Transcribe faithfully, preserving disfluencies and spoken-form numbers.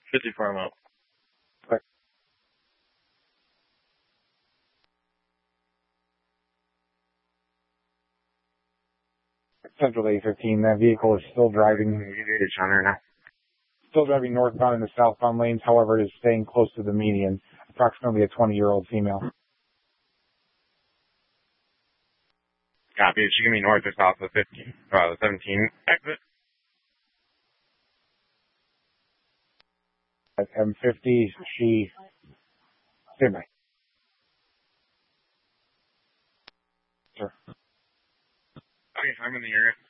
fifty-four, I'm out. Click. Central A fifteen, that vehicle is still driving. It's on there now. Still driving northbound in the southbound lanes, however, it is staying close to the median, approximately a twenty-year-old female. Copy. She can be north or south of fifteen, uh, seventeen exit. At M fifty, she... Stand by. Sure. Okay, I'm in the area.